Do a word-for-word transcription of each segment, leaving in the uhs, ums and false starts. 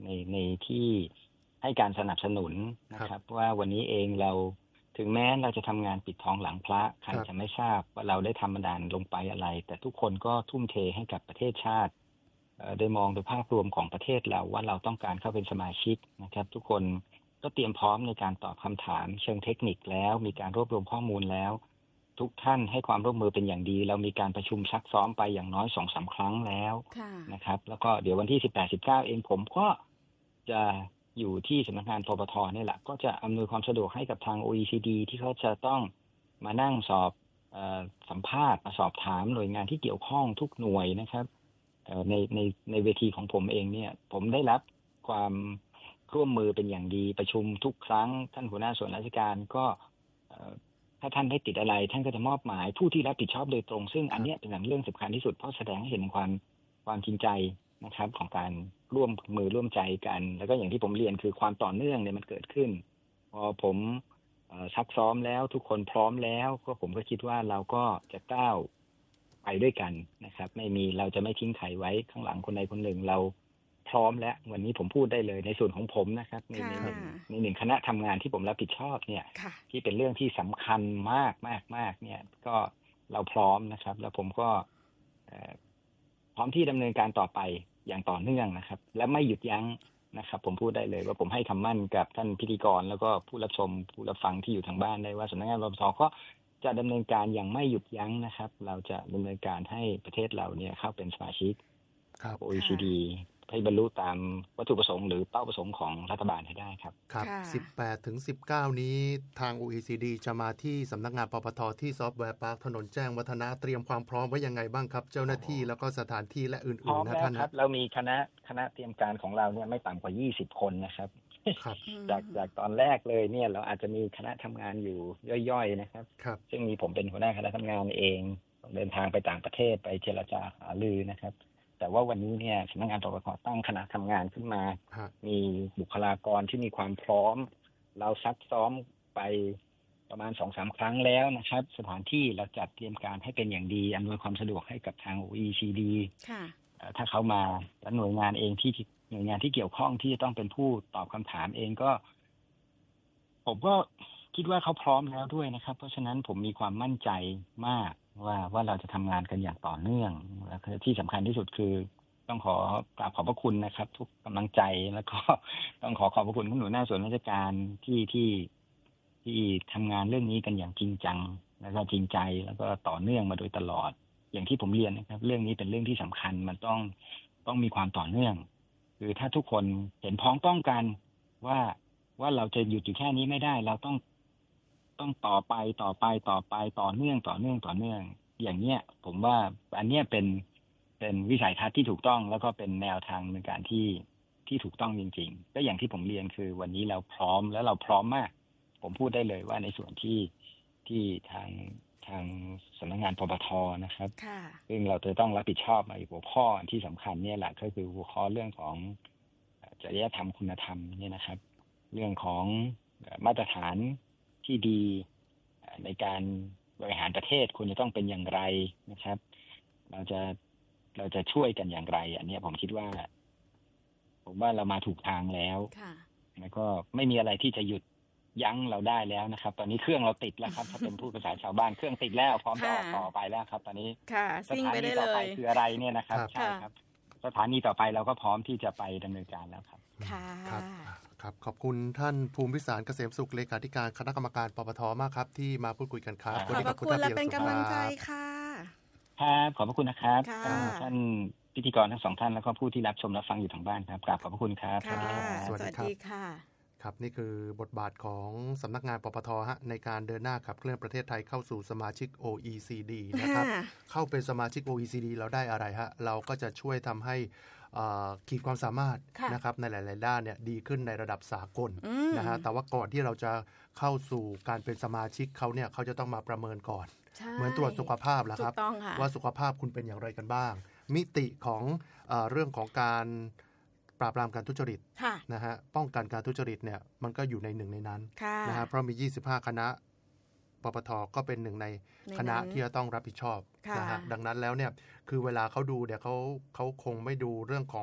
ในในที่ให้การสนับสนุนนะครับว่าวันนี้เองเราถึงแม้เราจะทำงานปิดทองหลังพระใครจะไม่ทราบว่าเราได้ทำบันดาลลงไปอะไรแต่ทุกคนก็ทุ่มเทให้กับประเทศชาติโดยมองโดยภาพรวมของประเทศเราว่าเราต้องการเข้าเป็นสมาชิกนะครับทุกคนก็เตรียมพร้อมในการตอบคำถามเชิงเทคนิคแล้วมีการรวบรวมข้อมูลแล้วทุกท่านให้ความร่วมมือเป็นอย่างดีเรามีการประชุมซักซ้อมไปอย่างน้อย สองถึงสาม ครั้งแล้วนะครับแล้วก็เดี๋ยววันที่สิบแปด สิบเก้าเองผมก็จะอยู่ที่สำนักงานปปท.นี่แหละก็จะอำนวยความสะดวกให้กับทาง โอ อี ซี ดี ที่เขาจะต้องมานั่งสอบเอ่อสัมภาษณ์มาสอบถามหน่วยงานที่เกี่ยวข้องทุกหน่วยนะครับเอ่อในในในเวทีของผมเองเนี่ยผมได้รับความร่วมมือเป็นอย่างดีประชุมทุกครั้งท่านหัวหน้าส่วนราชการก็เอ่อถ้าท่านได้ติดอะไรท่านก็จะมอบหมายผู้ที่รับผิดชอบโดยตรงซึ่งอันนี้เป็นเรื่องสำคัญที่สุดเพราะแสดงให้เห็นความความจริงใจนะครับของการร่วมมือร่วมใจกันแล้วก็อย่างที่ผมเรียนคือความต่อเนื่องเนี่ยมันเกิดขึ้นพอผมซักซ้อมแล้วทุกคนพร้อมแล้วก็ผมก็คิดว่าเราก็จะก้าวไปด้วยกันนะครับไม่มีเราจะไม่ทิ้งใครไว้ข้างหลังคนใดคนหนึ่งเราพร้อมแล้ววันนี้ผมพูดได้เลยในส่วนของผมนะครับในในในหนึ่งคณะทำงานที่ผมรับผิดชอบเนี่ยที่เป็นเรื่องที่สำคัญมากมากมากเนี่ยก็เราพร้อมนะครับแล้วผมก็พร้อมที่ดำเนินการต่อไปอย่างต่อเนื่องนะครับและไม่หยุดยั้งนะครับผมพูดได้เลยว่าผมให้คำมั่นกับท่านพิธีกรแล้วก็ผู้รับชมผู้รับฟังที่อยู่ทางบ้านได้ว่าสำนักงานปปท.ก็จะดำเนินการอย่างไม่หยุดยั้งนะครับเราจะดำเนินการให้ประเทศเราเนี่ยเข้าเป็นสมาชิก โอ อี ซี ดี ให้บรรลุตามวัตถุประสงค์หรือเป้าประสงค์ของรัฐบาลให้ได้ครับครับสิบแปดถึงสิบเก้านี้ทาง โอ อี ซี ดี จะมาที่สำนักงานปปท.ที่ซอฟต์แวร์พาร์คถนนแจ้งวัฒนะเตรียมความพร้อมไว้ยังไงบ้างครับเจ้าหน้าที่แล้วก็สถานที่และอื่นๆนะท่านครับเรามีคณะคณะเตรียมการของเราเนี่ยไม่ต่ำกว่ายี่สิบคนนะครับจากจากตอนแรกเลยเนี่ยเราอาจจะมีคณะทำงานอยู่ย่อยๆนะครับซึ่งมีผมเป็นหัวหน้าคณะทำงานเองเดินทางไปต่างประเทศไปเจรจาหารือนะครับแต่ว่าวันนี้เนี่ยสำนักงานปปท.ตั้งคณะทำงานขึ้นมามีบุคลากรที่มีความพร้อมเราซักซ้อมไปประมาณ สองถึงสาม ครั้งแล้วนะครับสถานที่เราจัดเตรียมการให้เป็นอย่างดีอำนวยความสะดวกให้กับทาง โอ อี ซี ดี ถ้าเขามาและหน่วยงานเองที่หน่วยงานที่เกี่ยวข้องที่จะต้องเป็นผู้ตอบคำถามเองก็ผมก็คิดว่าเขาพร้อมแล้วด้วยนะครับเพราะฉะนั้นผมมีความมั่นใจมากว่าว่าเราจะทำงานกันอย่างต่อเนื่องและที่สำคัญที่สุดคือต้องขอกราบขอบพระคุณนะครับทุกกำลังใจแล้วก็ต้องขอขอบพระคุณท่านหัวหน้าส่วนราชการที่ที่ที่ทำงานเรื่องนี้กันอย่างจริงจังแล้วก็จริงใจแล้วก็ต่อเนื่องมาโดยตลอดอย่างที่ผมเรียนนะครับเรื่องนี้เป็นเรื่องที่สำคัญมันต้องต้องมีความต่อเนื่องคือถ้าทุกคนเห็นพ้องต้องกันว่าว่าเราจะหยุดอยู่แค่นี้ไม่ได้เราต้องต้องต่อไปต่อไปต่อไปต่อเนื่องต่อเนื่องต่อเนื่องอย่างเนี้ยผมว่าอันเนี้ยเป็นเป็นวิสัยทัศน์ที่ถูกต้องแล้วก็เป็นแนวทางในการที่ที่ถูกต้องจริงๆก็อย่างที่ผมเรียนคือวันนี้เราพร้อมแล้วเราพร้อมมากผมพูดได้เลยว่าในส่วนที่ที่ทางทางสำนักงานปปท.นะครับซึ่งเราจะต้องรับผิดชอบในหัวข้อที่สำคัญเนี่ยแหละก็คือหัวข้อเรื่องของจริยธรรมคุณธรรมเนี่ยนะครับเรื่องของมาตรฐานที่ดีในการบริหารประเทศควรจะต้องเป็นอย่างไรนะครับเราจะเราจะช่วยกันอย่างไรอันนี้ผมคิดว่าผมว่าเรามาถูกทางแล้วแล้วก็ไม่มีอะไรที่จะหยุดยั้งเราได้แล้วนะครับตอนนี้เครื่องเราติดแล้วครับถ้าเป็นพูดภาษาชาวบ้านเครื่องติดแล้วพร้อมจะออกต่อไปแล้วครับตอนนี้สถานีต่อไปคืออะไรเนี่ยนะครับใช่ครับสถานีต่อไปเราก็พร้อมที่จะไปดำเนินการแล้วครับครับครับขอบคุณท่านภูมิพิสารเกษมสุขเลขาธิการคณะกรรมการปปท.มากครับที่มาพูดคุยกันครับขอบพระคุณและเป็นกำลังใจค่ะครับขอบพระคุณนะครับท่านพิธีกรทั้งสองท่านแล้วก็ผู้ที่รับชมรับฟังอยู่ทางบ้านครับกราบขอบพระคุณครับสวัสดีค่ะครับนี่คือบทบาทของสำนักงานปปท.ฮะในการเดินหน้าขับเคลื่อนประเทศไทยเข้าสู่สมาชิก โอ อี ซี ดี นะครับเข้าเป็นสมาชิก โอ อี ซี ดี เราได้อะไรฮะเราก็จะช่วยทำให้ขีดความสามารถนะครับในหลายๆด้านเนี่ยดีขึ้นในระดับสากลนะฮะแต่ว่าก่อนที่เราจะเข้าสู่การเป็นสมาชิกเขาเนี่ยเขาจะต้องมาประเมินก่อนเหมือนตรวจสุขภาพแหละครับว่าสุขภาพคุณเป็นอย่างไรกันบ้างมิติของเอ่อเรื่องของการปราบปรามการทุจริตนะฮะป้องกันการทุจริตเนี่ยมันก็อยู่ในหนึ่งในนั้นนะฮะเพราะมียี่สิบห้าคณะปปท.ก็เป็นหนึ่งในคณะที่จะต้องรับผิดชอบนะฮะดังนั้นแล้วเนี่ยคือเวลาเขาดูเนี่ยเขาเขาคงไม่ดูเรื่องของ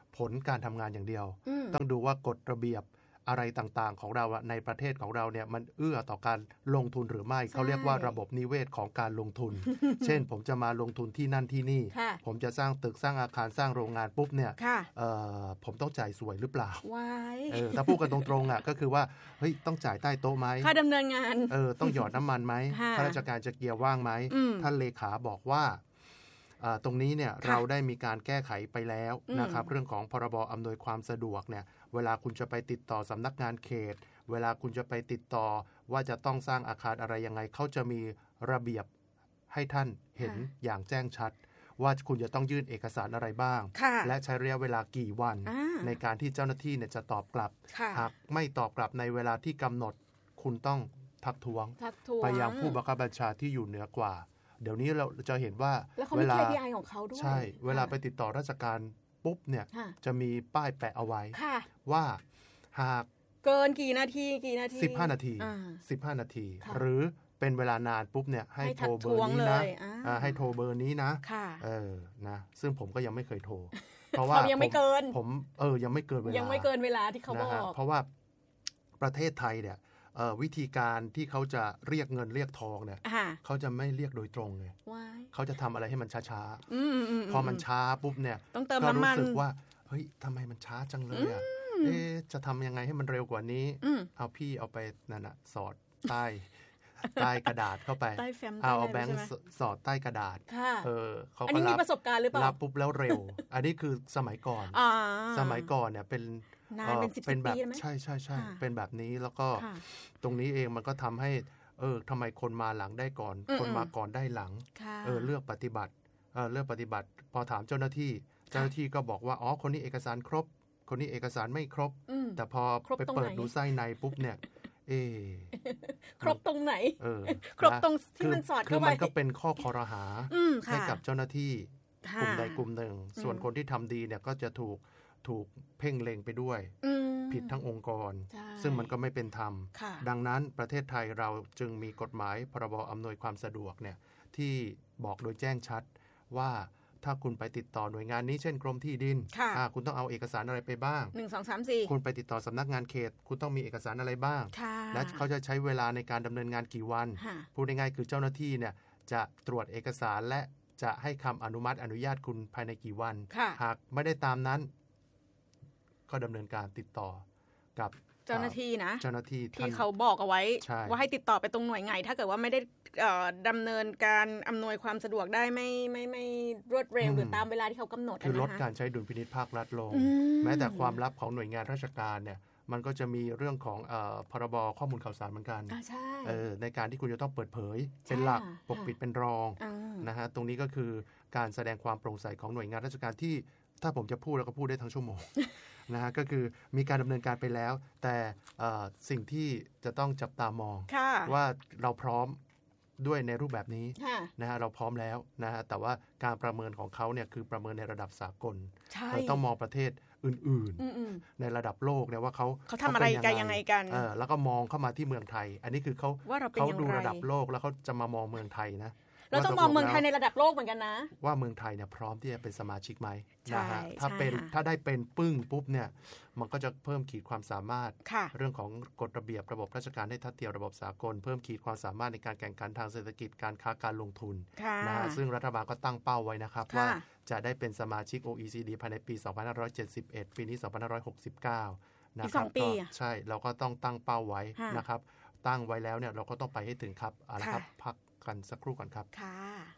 ผลการทำงานอย่างเดียวต้องดูว่ากฎระเบียบอะไรต่างๆของเราในประเทศของเราเนี่ยมันเอื้อต่อการลงทุนหรือไม่เขาเรียกว่าระบบนิเวศของการลงทุน เช่นผมจะมาลงทุนที่นั่นที่นี่ผมจะสร้างตึกสร้างอาคารสร้างโรงงานปุ๊บเนี่ยผมต้องจ่ายสวยหรือเปล่าเออถ้าพูดกันตรงๆอ่ะก็คือว่าเฮ้ยต้องจ่ายใต้โต๊ะไหมค่าดำเนินงานเออต้องหยอดน้ำมันไหมข้าราชการจะเกียร์ว่างไหมท่านเลขาบอกว่าตรงนี้เนี่ยเราได้มีการแก้ไขไปแล้วนะครับเรื่องของพรบอำนวยความสะดวกเนี่ยเวลาคุณจะไปติดต่อสำนักงานเขตเวลาคุณจะไปติดต่อว่าจะต้องสร้างอาคารอะไรยังไงเขาจะมีระเบียบให้ท่านเห็นอย่างแจ้งชัดว่าคุณจะต้องยื่นเอกสารอะไรบ้างและใช้ระยะเวลากี่วันในการที่เจ้าหน้าที่เนี่ยจะตอบกลับหากไม่ตอบกลับในเวลาที่กำหนดคุณต้องทักท้วงไปยังผู้บังคับบัญชาที่อยู่เหนือกว่าเดี๋ยวนี้เราจะเห็นว่าเวลา เค พี ไอ ของเขาด้วยใช่เวลาไปติดต่อราชการปุ๊บเนี่ยจะมีป้ายแปะเอาไว้ว่าหากเกินกี่นาทีกี่นาทีสิบห้านาทีสิบห้านาทีหรือเป็นเวลานานปุ๊บเนี่ยให้โทรเบอร์นี้นะให้โทรเบอร์นี้นะเออนะซึ่งผมก็ยังไม่เคยโทรเพราะว่ายังไม่เกินผมเออยังไม่เกินเวลายังไม่เกินเวลาที่เขาบอกเพราะว่าประเทศไทยเนี่ยวิธีการที่เขาจะเรียกเงินเรียกทองเนี่ยเขาจะไม่เรียกโดยตรงเลยเขาจะทำอะไรให้มันช้าๆพอมันช้าปุ๊บเนี่ยก็รู้สึกว่าเฮ้ยทำไมมันช้าจังเลยอ่ะเอ๊ะจะทำยังไงให้มันเร็วกว่านี้เอาพี่เอาไปนั่นน่ะสอดใต้ใต้กระดาษเข้าไปเอาเอาแบงค์สอดใต้กระดาษเออเขาก็รับประสบการณ์หรือเปล่ารับปุ๊บแล้วเร็วอันนี้คือสมัยก่อนสมัยก่อนเนี่ยเป็นเป็นแบบใช่ใช่ใช่เป็นแบบนี้แล้วก็ตรงนี้เองมันก็ทำให้เออทำไมคนมาหลังได้ก่อนคนมาก่อนได้หลังเออเลือกปฏิบัติเออเลือกปฏิบัติพอถามเจ้าหน้าที่เจ้าหน้าที่ก็บอกว่าอ๋อคนนี้เอกสารครบคนนี้เอกสารไม่ครบแต่พอไปเปิดดูไส้ในปุ๊บเนี่ยเอครบตรงไหนเออครบตรงที่มันสอดเข้าไปคือมันก็เป็นข้อคอรหาให้กับเจ้าหน้าที่กลุ่มใดกลุ่มหนึ่งส่วนคนที่ทำดีเนี่ยก็จะถูกถูกเพ่งเล็งไปด้วยผิดทั้งองค์กรซึ่งมันก็ไม่เป็นธรรมดังนั้นประเทศไทยเราจึงมีกฎหมายพรบอำนวยความสะดวกเนี่ยที่บอกโดยแจ้งชัดว่าถ้าคุณไปติดต่อหน่วยงานนี้เช่นกรมที่ดินคุณต้องเอาเอกสารอะไรไปบ้างหนึ่ง สอง สาม สี่คุณไปติดต่อสำนักงานเขตคุณต้องมีเอกสารอะไรบ้างและเขาจะใช้เวลาในการดำเนินงานกี่วันพูดง่ายๆคือเจ้าหน้าที่เนี่ยจะตรวจเอกสารและจะให้คำอนุมัติอนุญาตคุณภายในกี่วันหากไม่ได้ตามนั้นก็ดำเนินการติดต่อกับเจ้าหน้าที่นะเจ้าหน้าที่ที่เขาบอกเอาไว้ว่าให้ติดต่อไปตรงหน่วยงานถ้าเกิดว่าไม่ได้ดำเนินการอำนวยความสะดวกได้ไม่ไม่ไม่รวดเร็วหรือตามเวลาที่เขากำหนดคือลดการใช้ดุลพินิจภาครัฐลงแม้แต่ความลับของหน่วยงานราชการเนี่ยมันก็จะมีเรื่องของพรบข้อมูลข่าวสารเหมือนกันในการที่คุณจะต้องเปิดเผยเป็นหลักปกปิดเป็นรองนะฮะตรงนี้ก็คือการแสดงความโปร่งใสของหน่วยงานราชการที่ถ้าผมจะพูดแล้วก็พูดได้ทั้งชั่วโมงนะฮะก็คือมีการดำเนินการไปแล้วแต่สิ่งที่จะต้องจับตามองว่าเราพร้อมด้วยในรูปแบบนี้นะฮะเราพร้อมแล้วนะฮะแต่ว่าการประเมินของเขาเนี่ยคือประเมินในระดับสากลเราต้องมองประเทศอื่นๆในระดับโลกเนี่ยว่าเขาเขาทำอะไรกันยังไงกันแล้วก็มองเข้ามาที่เมืองไทยอันนี้คือเขาเขาดูระดับโลกแล้วเขาจะมามองเมืองไทยนะเราต้องมองเมืองไทยในระดับโลกเหมือนกันนะว่าเมืองไทยเนี่ยพร้อมที่จะเป็นสมาชิกไหมนะฮะถ้าเป็นถ้าได้เป็นปึ้งปุ๊บเนี่ยมันก็จะเพิ่มขีดความสามารถเรื่องของกฎระเบียบระบบราชการให้ทัดเทียมระบบสากลเพิ่มขีดความสามารถในการแข่งขันทางเศรษฐกิจการค้าการลงทุนนะฮะซึ่งรัฐบาลก็ตั้งเป้าไว้นะครับว่าจะได้เป็นสมาชิก โอ อี ซี ดี ภายในปีสองพันห้าร้อยเจ็ดสิบเอ็ดปีนี้สองพันห้าร้อยหกสิบเก้านะครับก็ใช่เราก็ต้องตั้งเป้าไว้นะครับตั้งไว้แล้วเนี่ยเราก็ต้องไปให้ถึงครับเอาละครับพักกันสักครู่ก่อนครับค่ะ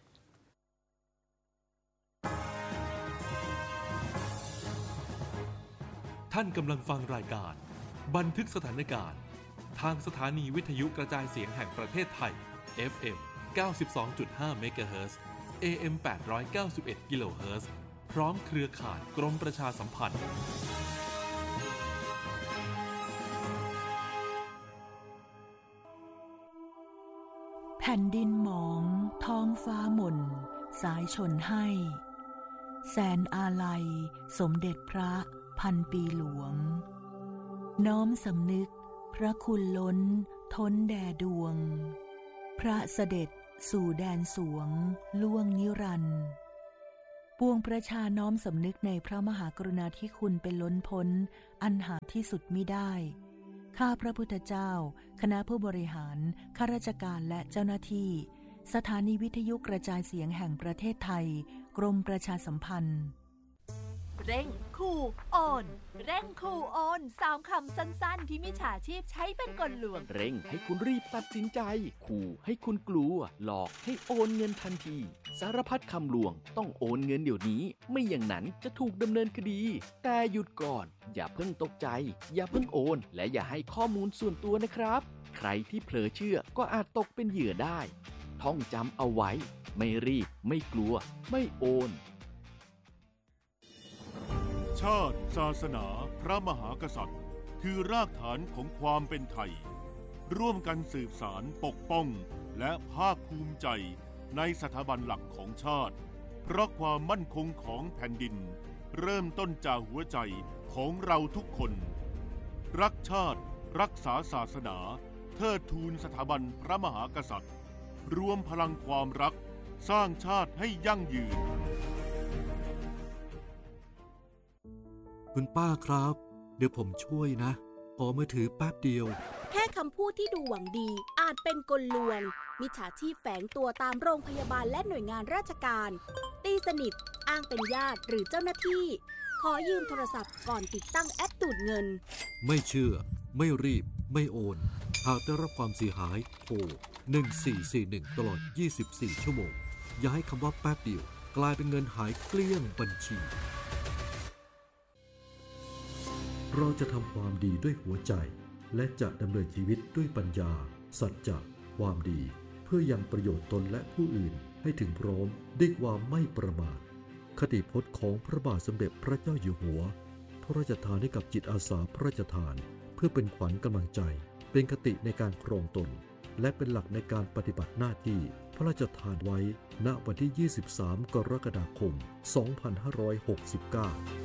ท่านกำลังฟังรายการบันทึกสถานการณ์ทางสถานีวิทยุกระจายเสียงแห่งประเทศไทย เอฟ เอ็ม เก้าสิบสองจุดห้า เมกะเฮิรตซ์ เอ เอ็ม แปดร้อยเก้าสิบเอ็ด กิโลเฮิรตซ์พร้อมเครือข่ายกรมประชาสัมพันธ์แผ่นดินหมองท้องฟ้าหม่นสายชนให้แสนอาลัยสมเด็จพระพันปีหลวงน้อมสำนึกพระคุณล้นท้นแด่ดวงพระเสด็จสู่แดนสวงล่วงนิรันดร์ปปวงประชาน้อมสำนึกในพระมหากรุณาธิคุณเป็นล้นพ้นอันหาที่สุดมิได้ข้าพระพุทธเจ้าคณะผู้บริหารข้าราชการและเจ้าหน้าที่สถานีวิทยุกระจายเสียงแห่งประเทศไทยกรมประชาสัมพันธ์เร่งขู่โอนเร่งขู่โอนสามคำสั้นๆที่มิจฉาชีพใช้เป็นกลลวงเร่งให้คุณรีบตัดสินใจขู่ให้คุณกลัวหลอกให้โอนเงินทันทีสารพัดคำลวงต้องโอนเงินเดี๋ยวนี้ไม่อย่างนั้นจะถูกดำเนินคดีแต่หยุดก่อนอย่าเพิ่งตกใจอย่าเพิ่งโอนและอย่าให้ข้อมูลส่วนตัวนะครับใครที่เผลอเชื่อก็อาจตกเป็นเหยื่อได้ท่องจำเอาไว้ไม่รีบไม่กลัวไม่โอนชาติศาสนาพระมหากษัตริย์คือรากฐานของความเป็นไทยร่วมกันสืบสานปกป้องและภาคภูมิใจในสถาบันหลักของชาติเพราะความมั่นคงของแผ่นดินเริ่มต้นจากหัวใจของเราทุกคนรักชาติรักษาศาสนาเทิดทูนสถาบันพระมหากษัตริย์รวมพลังความรักสร้างชาติให้ยั่งยืนคุณป้าครับเดี๋ยวผมช่วยนะขอมือถือแป๊บเดียวแค่คำพูดที่ดูหวังดีอาจเป็นกลลวงมิจฉาชีพแฝงตัวตามโรงพยาบาลและหน่วยงานราชการตีสนิทอ้างเป็นญาติหรือเจ้าหน้าที่ขอยืมโทรศัพท์ก่อนติดตั้งแอปดูดเงินไม่เชื่อไม่รีบไม่โอนหากได้รับความเสียหายโทรหนึ่งสี่สี่หนึ่งตลอดยี่สิบสี่ชั่วโมงอย่าให้คำว่าแป๊บเดียวกลายเป็นเงินหายเกลี้ยงบัญชีเราจะทำความดีด้วยหัวใจและจะดำเนินชีวิตด้วยปัญญาสัจจะความดีเพื่อยังประโยชน์ตนและผู้อื่นให้ถึงพร้อมด้วยความไม่ประมาทคติพจน์ของพระบาทสมเด็จพระเจ้าอยู่หัวพระราชทานให้กับจิตอาสาพระราชทานเพื่อเป็นขวัญกำลังใจเป็นคติในการครองตนและเป็นหลักในการปฏิบัติหน้าที่พระราชทานไว้ณวันที่ยี่สิบสามกรกฎาคมสองพันห้าร้อยหกสิบเก้า